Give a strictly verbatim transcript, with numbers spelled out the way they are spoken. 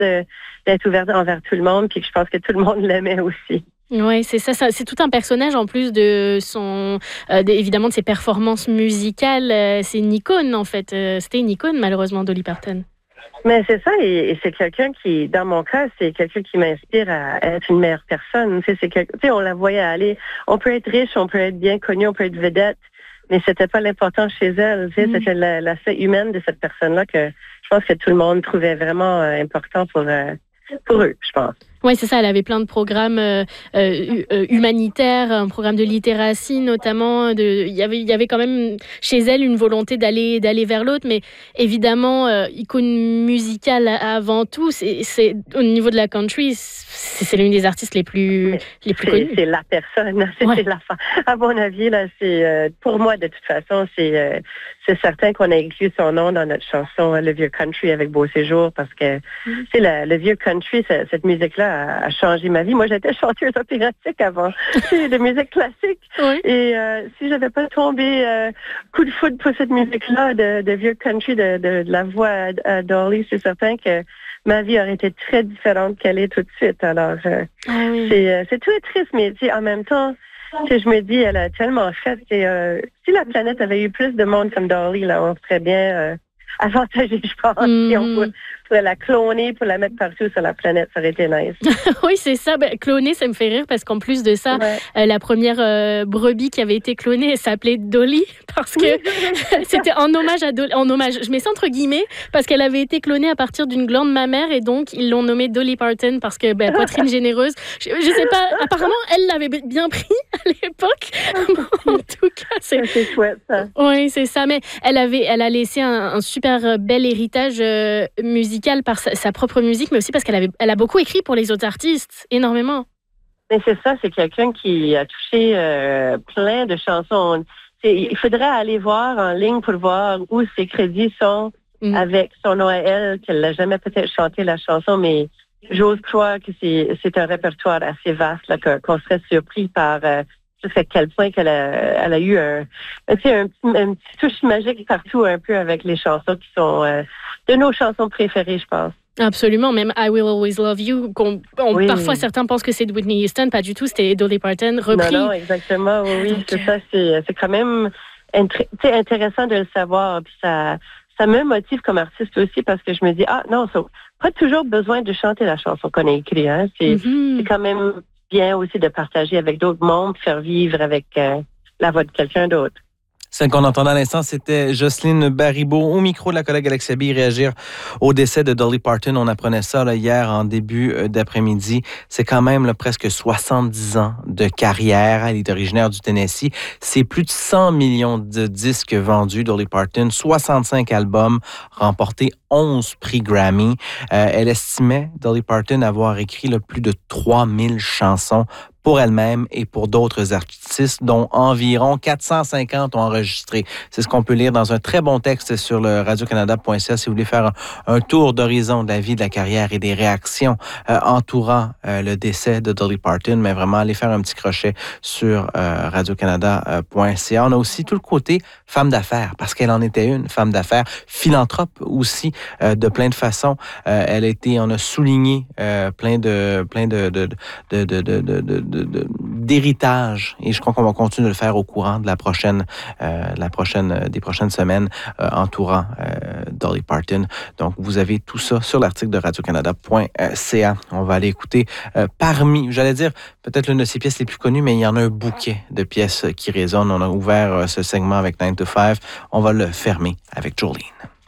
de, d'être ouverte envers tout le monde, puis que je pense que tout le monde l'aimait aussi. Oui, c'est ça, ça. C'est tout un personnage en plus de son, euh, de, évidemment, de ses performances musicales. Euh, c'est une icône, en fait. Euh, c'était une icône, malheureusement, Dolly Parton. Mais c'est ça, et, et c'est quelqu'un qui, dans mon cas, c'est quelqu'un qui m'inspire à être une meilleure personne. Tu sais, c'est quelque, tu sais, on la voyait aller. On peut être riche, on peut être bien connu, on peut être vedette, mais c'était pas l'important chez elle. Tu sais, mm. C'était la, l'aspect humain de cette personne-là que je pense que tout le monde trouvait vraiment euh, important pour, euh, pour eux, je pense. Oui, c'est ça. Elle avait plein de programmes euh, euh, humanitaires, un programme de littératie notamment. De, il y avait, il y avait quand même chez elle une volonté d'aller, d'aller vers l'autre, mais évidemment, euh, icône musicale avant tout. C'est, c'est au niveau de la country, c'est, c'est l'une des artistes les plus, les plus c'est, connues. C'est la personne. C'est, ouais. c'est la fin. À mon avis, là, c'est euh, pour moi de toute façon, c'est, euh, c'est certain qu'on a inclus son nom dans notre chanson Le Vieux Country avec Beau Séjour parce que mm-hmm. c'est la, le Vieux Country, cette, cette musique-là. A, a changé ma vie. Moi, j'étais chanteuse opératique avant, de musique classique. Oui. Et euh, si j'avais pas tombé euh, coup de foudre pour cette musique-là de, de vieux country, de, de, de la voix à, à Dolly, c'est certain que ma vie aurait été très différente qu'elle est tout de suite. Alors, euh, ah oui. c'est, euh, c'est tout est triste, mais en même temps, je me dis, elle a tellement fait que euh, si la planète avait eu plus de monde comme Dolly, là, on serait bien euh, avantagé, je pense. Mm. Si on pourrait, pourrait la cloner pour la mettre partout sur la planète, ça aurait été nice. Oui, c'est ça. Ben, cloner, ça me fait rire parce qu'en plus de ça, ouais. euh, la première euh, brebis qui avait été clonée, elle s'appelait Dolly parce que oui. C'était en hommage à Dolly. En hommage, je mets ça entre guillemets parce qu'elle avait été clonée à partir d'une glande mammaire et donc ils l'ont nommée Dolly Parton parce que ben, poitrine généreuse. Je, je sais pas. Apparemment, elle l'avait bien pris à l'époque. En tout cas, c'est. C'est chouette ça. Oui, c'est ça. Mais elle avait, elle a laissé un, un super bel héritage euh, musical par sa, sa propre musique, mais aussi parce qu'elle avait, elle a beaucoup écrit pour les autres artistes, énormément. Mais c'est ça, c'est quelqu'un qui a touché euh, plein de chansons. C'est, il faudrait aller voir en ligne pour voir où ses crédits sont mm. avec son nom à elle, qu'elle n'a jamais peut-être chanté la chanson, mais j'ose croire que c'est, c'est un répertoire assez vaste, là, qu'on serait surpris par euh, jusqu'à quel point qu'elle a, elle a eu un, un, un, un petit touche magique partout un peu avec les chansons qui sont euh, de nos chansons préférées, je pense. Absolument, même I Will Always Love You, qu'on, on, oui. Parfois certains pensent que c'est de Whitney Houston, pas du tout, c'était Dolly Parton, repris. Non, non, exactement, oui, oui. Donc, c'est ça, c'est, c'est quand même intré- intéressant de le savoir, puis ça, ça me motive comme artiste aussi parce que je me dis, ah non, ça, pas toujours besoin de chanter la chanson qu'on a écrite, hein, c'est, mm-hmm. c'est quand même bien aussi de partager avec d'autres mondes, faire vivre avec euh, la voix de quelqu'un d'autre. Celle qu'on entendait à l'instant, c'était Jocelyne Baribeau au micro de la collègue Alexia B réagir au décès de Dolly Parton. On apprenait ça là, hier en début d'après-midi. C'est quand même là, presque soixante-dix ans de carrière. Elle est originaire du Tennessee. C'est plus de cent millions de disques vendus, Dolly Parton. soixante-cinq albums remportés, onze prix Grammy. Euh, elle estimait, Dolly Parton, avoir écrit là, plus de trois mille chansons pour elle-même et pour d'autres artistes, dont environ quatre cent cinquante ont enregistré. C'est ce qu'on peut lire dans un très bon texte sur le radio canada point c a si vous voulez faire un, un tour d'horizon de la vie, de la carrière et des réactions euh, entourant euh, le décès de Dolly Parton, mais vraiment aller faire un petit crochet sur euh, radio canada point c a. On a aussi tout le côté femme d'affaires, parce qu'elle en était une, femme d'affaires, philanthrope aussi, euh, de plein de façons. Euh, elle a été, on a souligné euh, plein de, plein de, de, de, de, de, de, de De, de, d'héritage et je crois qu'on va continuer de le faire au courant de la prochaine, euh, la prochaine, des prochaines semaines euh, entourant euh, Dolly Parton. Donc, vous avez tout ça sur l'article de radio canada point c a. On va aller écouter euh, parmi, j'allais dire, peut-être l'une de ses pièces les plus connues, mais il y en a un bouquet de pièces qui résonnent. On a ouvert euh, ce segment avec nine to five. On va le fermer avec Jolene.